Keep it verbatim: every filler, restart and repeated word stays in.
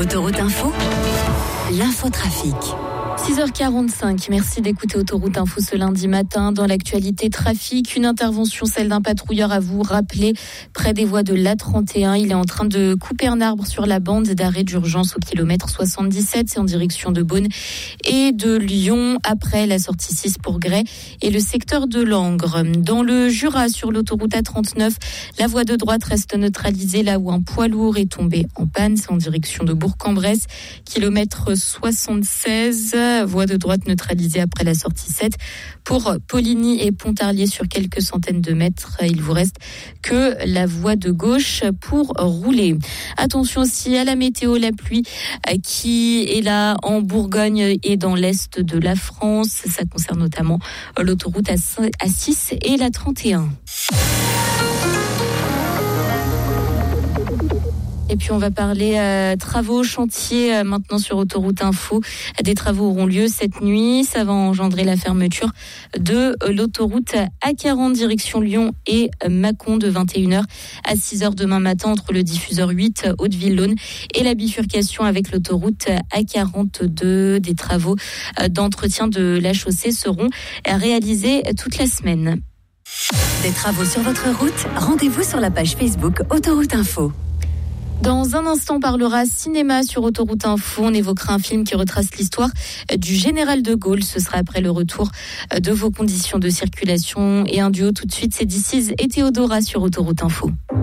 Autoroute Info, l'infotrafic. six heures quarante-cinq, merci d'écouter Autoroute Info ce lundi matin. Dans l'actualité trafic, une intervention, celle d'un patrouilleur à vous rappeler, près des voies de l'A trente et un. Il est en train de couper un arbre sur la bande d'arrêt d'urgence au kilomètre soixante-dix-sept. C'est en direction de Beaune et de Lyon, après la sortie six pour Grès et le secteur de Langres. Dans le Jura, sur l'autoroute A trente-neuf, la voie de droite reste neutralisée là où un poids lourd est tombé en panne. C'est en direction de Bourg-en-Bresse, kilomètre soixante-seize. Voie de droite neutralisée après la sortie sept. Pour Poligny et Pontarlier, sur quelques centaines de mètres, il vous reste que la voie de gauche pour rouler. Attention aussi à la météo, la pluie qui est là en Bourgogne et dans l'est de la France. Ça concerne notamment l'autoroute A six et la trente et un. Et puis on va parler euh, travaux, chantiers euh, maintenant sur Autoroute Info. Des travaux auront lieu cette nuit. Ça va engendrer la fermeture de euh, l'autoroute A quarante direction Lyon et euh, Mâcon de vingt et une heures à six heures demain matin entre le diffuseur huit euh, Hauteville-Laune et la bifurcation avec l'autoroute A quarante-deux. Des travaux euh, d'entretien de la chaussée seront réalisés toute la semaine. Des travaux sur votre route, rendez-vous sur la page Facebook Autoroute Info. Dans un instant, on parlera cinéma sur Autoroute Info. On évoquera un film qui retrace l'histoire du général de Gaulle. Ce sera après le retour de vos conditions de circulation. Et un duo tout de suite, c'est D C et Théodora sur Autoroute Info.